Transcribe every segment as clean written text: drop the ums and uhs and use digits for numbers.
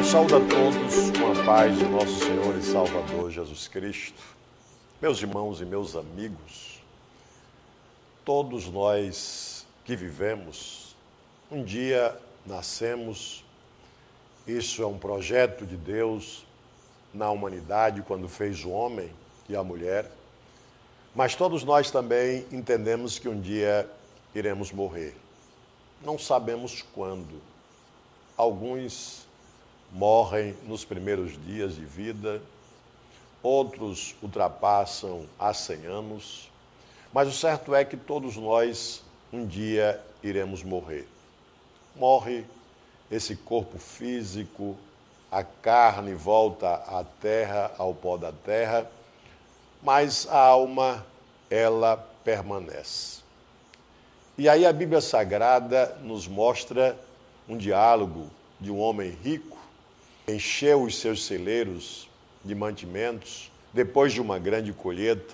Saúdo a todos com a paz de nosso Senhor e Salvador Jesus Cristo. Meus irmãos e meus amigos, todos nós que vivemos, um dia nascemos, isso é um projeto de Deus na humanidade quando fez o homem e a mulher, mas todos nós também entendemos que um dia iremos morrer. Não sabemos quando. Alguns morrem nos primeiros dias de vida, outros ultrapassam há 100 anos, mas o certo é que todos nós um dia iremos morrer. Morre esse corpo físico, a carne volta à terra, ao pó da terra, mas a alma, ela permanece. E aí a Bíblia Sagrada nos mostra um diálogo de um homem rico, encheu os seus celeiros de mantimentos depois de uma grande colheita,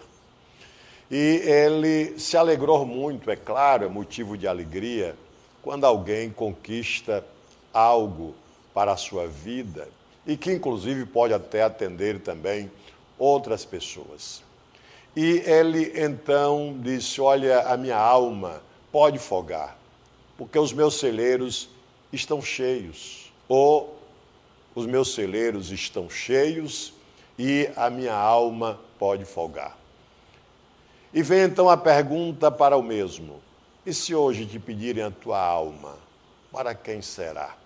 e ele se alegrou muito, é claro, é motivo de alegria, quando alguém conquista algo para a sua vida e que inclusive pode até atender também outras pessoas. E ele então disse: olha, a minha alma pode folgar, porque os meus celeiros estão cheios, ou os meus celeiros estão cheios e a minha alma pode folgar. E vem então a pergunta para o mesmo: e se hoje te pedirem a tua alma, para quem será?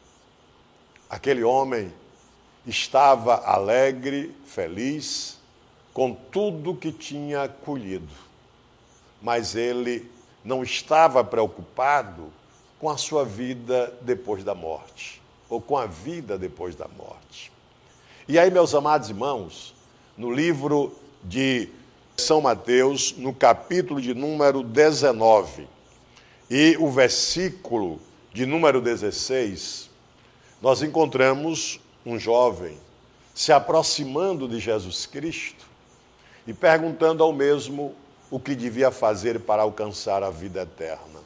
Aquele homem estava alegre, feliz, com tudo que tinha colhido, mas ele não estava preocupado com a sua vida depois da morte, ou com a vida depois da morte. E aí, meus amados irmãos, no livro de São Mateus, no capítulo de número 19, e o versículo de número 16, nós encontramos um jovem se aproximando de Jesus Cristo e perguntando ao mesmo o que devia fazer para alcançar a vida eterna.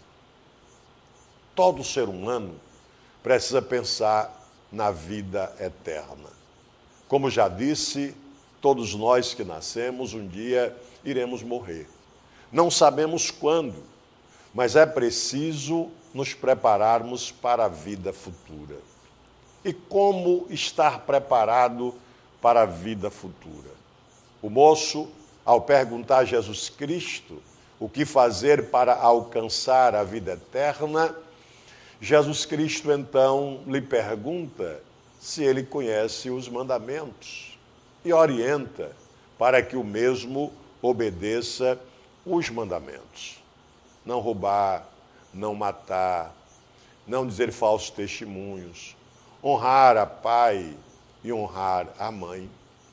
Todo ser humano precisa pensar na vida eterna. Como já disse, todos nós que nascemos um dia iremos morrer. Não sabemos quando, mas é preciso nos prepararmos para a vida futura. E como estar preparado para a vida futura? O moço, ao perguntar a Jesus Cristo o que fazer para alcançar a vida eterna, Jesus Cristo então lhe pergunta se ele conhece os mandamentos e orienta para que o mesmo obedeça os mandamentos. Não roubar, não matar, não dizer falsos testemunhos, honrar a pai e honrar a mãe.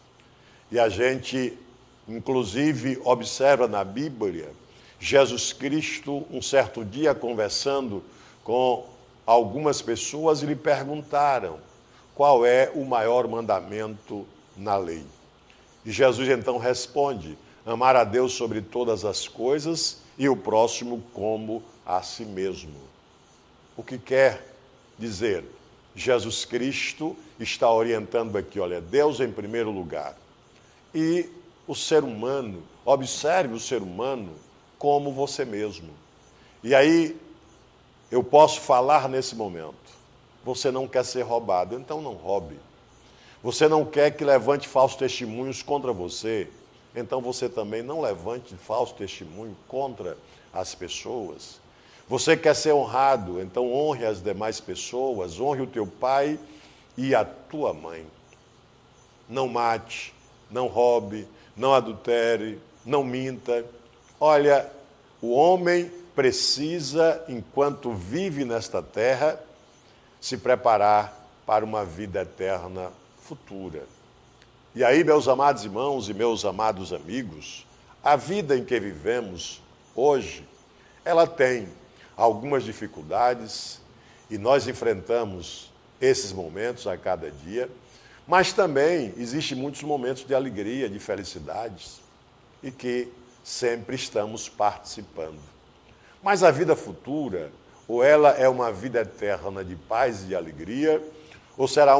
E a gente, inclusive, observa na Bíblia, Jesus Cristo, um certo dia, conversando com algumas pessoas, lhe perguntaram qual é o maior mandamento na lei. E Jesus então responde: amar a Deus sobre todas as coisas e o próximo como a si mesmo. O que quer dizer? Jesus Cristo está orientando aqui, olha, Deus em primeiro lugar. E o ser humano, observe o ser humano como você mesmo. E aí, eu posso falar nesse momento: você não quer ser roubado, então não roube. Você não quer que levante falsos testemunhos contra você, então você também não levante falso testemunho contra as pessoas. Você quer ser honrado, então honre as demais pessoas, honre o teu pai e a tua mãe. Não mate, não roube, não adultere, não minta. Olha, o homem precisa, enquanto vive nesta terra, se preparar para uma vida eterna futura. E aí, meus amados irmãos e meus amados amigos, a vida em que vivemos hoje, ela tem algumas dificuldades e nós enfrentamos esses momentos a cada dia, mas também existem muitos momentos de alegria, de felicidades e que sempre estamos participando. Mas a vida futura, ou ela é uma vida eterna de paz e de alegria, ou será